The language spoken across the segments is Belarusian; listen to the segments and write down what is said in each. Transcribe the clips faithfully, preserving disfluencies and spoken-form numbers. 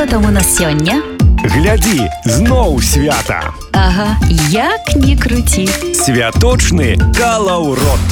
Што там у нас сёння? Глядзі, зноў свята. Ага, як не круці. Святочны калаўрот.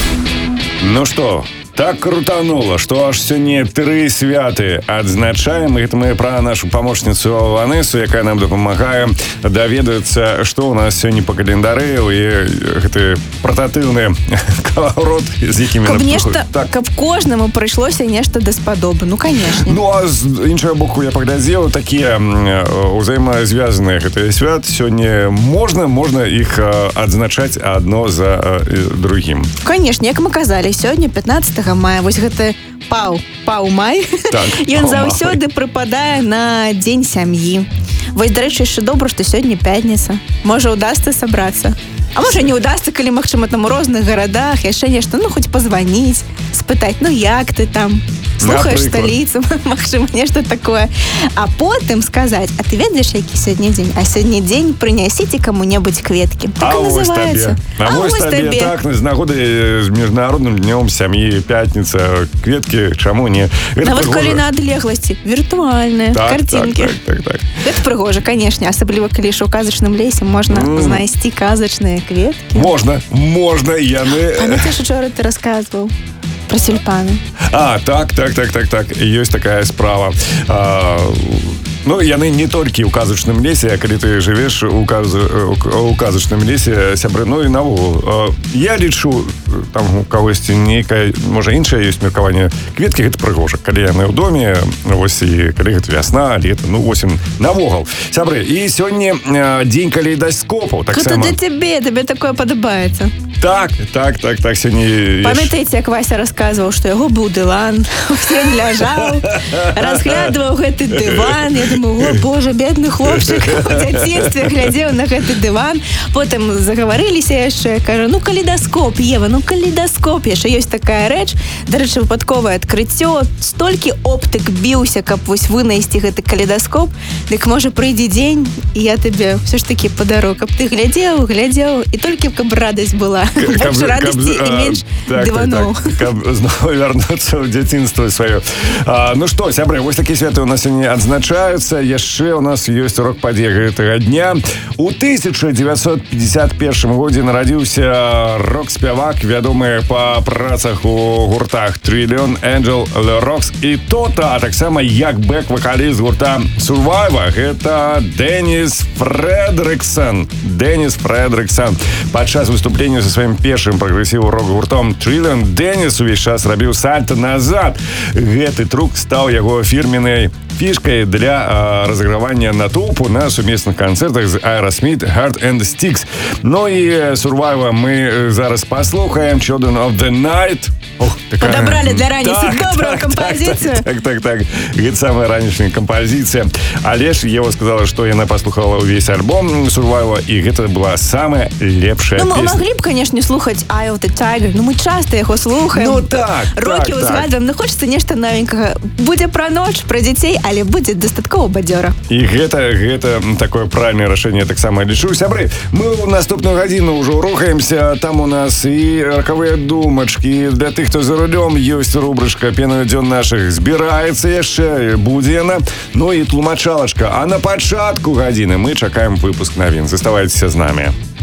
Ну што, так крутануло, што аж сёння тры святы адзначаем. Гэта мы пра нашу памочніцу Ванесу, якая нам дапамагае даведацца, што ў нас сёння па календары і гэты партатыўны калаўрот, з якімі каб нам нешта, так. каб кожнаму прыйшлося нешта даспадобы. Ну, канешне. Ну, а з іншага боку, я паглядзеў, такія ўзаемазвязаныя гэтыя свят. Сёння можна, можна іх адзначаць адно за другім. Канешне, як мы казалі, сёння пятнадцатага мая, вось гэты паў, паў май, так, ён заўсёды прыпадае на дзень сям'і. Вось, дарэчы, яшчэ добра, што сёння пятніца. Можа, удасца сабрацца. А можа, не удасца, калі, магчыма, там у розных гарадах яшчэ нешта, ну, хоць пазваніць, спытаць, ну, як ты там? Слухаеш сталіцу, магчыма, нешта такое. А потым сказаць, а ты ведаеш, які сёння дзень? А сёння дзень прынясіце каму-небудзь кветкі. Так а і называецца. А, а вось табе, табе. Так, з нагоды з міжнародным днём сям'і, пятніца, кветкі, чаму не? Гэта нават прыгожа. Калі на адлегласці, віртуальныя так, картинкі. Так, так, так, так. Гэта прыгожа, канешне, асабліва калі ж у казачным лесе можна mm. знайсці казачныя кветкі. Можна, можна, яны... Памятаеш, учора ты расказваў про тюльпаны. А, так, так, так, так, так. Ёсць такая справа. А, ну, яны не толькі ў казачным лесе, а калі ты жывеш у, каз... у казачным лесе, сябры, ну і навогул. Я лічу, там у кагосьці нейкае, можа, іншае ёсць меркаванне. Кветкі гэта прыгожа. Калі яны ў доме, вось і калі гэта вясна, лета, ну, восень, навогул. Сябры, і сёння дзень калейдаскопаў. Так само... Гэта тебе, тебе такое падабаецца. Так, так, так, так, сёння... Памятаеце, як Вася расказваў, што яго быў дыван, усім ляжаў, разглядваў гэты дыван, я думаю, о, боже, бедны хлопчык, у дзяцінстве глядзеў на гэты дыван, потым загаварыліся яшчэ, кажа, ну, калейдаскоп, Ева, ну, калейдаскоп, яшчэ ёсць такая рэч, дарэчы, выпадковае адкрыццё, столькі оптык біўся, каб вось вынайсці гэты калейдаскоп, дык, можа, прыйдзе дзень, і я табе ўсё ж такі падару, каб ты глядзеў, глядзеў, і толькі каб радасць была. Больш радасці і менш дываноў. Каб зноў вярнуцца ў дзяцінства сваё. Ну што, сябры, вось такія святы ў нас сёння адзначаюцца. Яшчэ ў нас ёсць урок падзей гэтага дня. У тысяча дзевяцьсот пятьдесят первым годзе нарадзіўся рок-спявак, вядомы па працах у гуртах Trillion, Angel, The Rocks і Tota, а таксама як бэк-вакаліст гурта Survivor. Гэта Деніс Фредриксон. Деніс Фредриксон. Падчас выступлення са сваім першым прагрэсівным рок-гуртом Trillion Деніс увесь час рабіў сальта назад. Гэты трюк стаў яго фірменнай фішкай для а, разыгравання натоўпу на сумесных канцэртах з Aerosmith, Heart and Sticks. Ну і Survivor мы зараз паслухаем Children of the Night. Ох, такая... Подобрали для раніцы так, добрую так, кампазіцыю. Так, так, так, так. Гэта самая ранішняя кампазіцыя. Але ж Ева сказала, што яна паслухала ўвесь альбом Survivor, і гэта была самая лепшая ну, песня. Ну, мы маглі б, канешне, слухаць Eye of the Tiger. Ну, мы часта яго слухаем. Ну, так, рокі так, ўзгадваем. так. Ну, хочацца нешта новенькага. Будзе пра ноч, пра дзяцей, але будзе дастаткова бадзёра. І гэта, гэта такое правільнае рашэнне, таксама лічу. Сябры, мы ў наступную гадзіну ўжо рухаемся. Там у нас і ракавыя думачкі. Для тых, хто за рулём, ёсць рубрышка «Пена дзён нашых». Збіраецца яшчэ, будзе яна. Ну і тлумачалачка. А на пачатку гадзіны мы чакаем выпуск навін. Заставайцеся з намі.